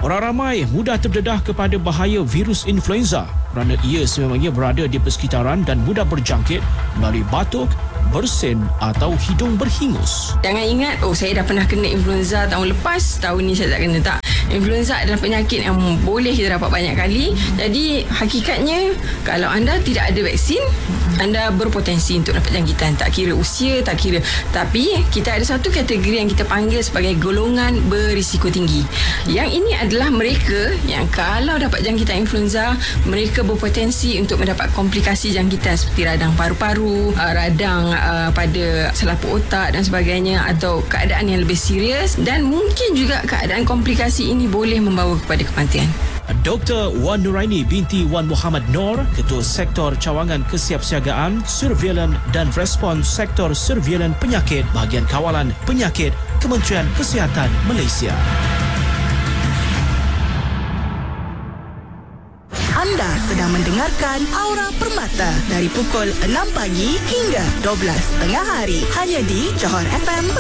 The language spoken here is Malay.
Orang ramai mudah terdedah kepada bahaya virus influenza kerana ia sememangnya berada di persekitaran dan mudah berjangkit melalui batuk, bersin atau hidung berhingus. Jangan ingat, saya dah pernah kena influenza tahun lepas, tahun ni saya tak kena. Tak. Influenza adalah penyakit yang boleh kita dapat banyak kali. Jadi hakikatnya kalau anda tidak ada vaksin, anda berpotensi untuk dapat jangkitan. Tak kira usia, tak kira. Tapi kita ada satu kategori yang kita panggil sebagai golongan berisiko tinggi. Yang ini adalah mereka yang kalau dapat jangkitan influenza, mereka berpotensi untuk mendapat komplikasi jangkitan seperti radang paru-paru, radang pada selaput otak dan sebagainya, atau keadaan yang lebih serius, dan mungkin juga keadaan komplikasi ini boleh membawa kepada kematian. Dr. Wan Nuraini binti Wan Muhammad Noor, Ketua Sektor Cawangan Kesiapsiagaan, Surveilan dan Respons Sektor Surveilan Penyakit, Bahagian Kawalan Penyakit, Kementerian Kesihatan Malaysia. Anda sedang mendengarkan Aura Permata dari pukul 6 pagi hingga 12 tengah hari hanya di Johor FM.